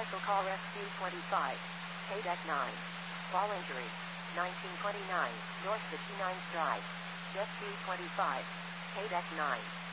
Special Call Rescue 25. K-Deck 9. Ball injury. 1929, North 59th Drive. Jet 25. K-Deck 9.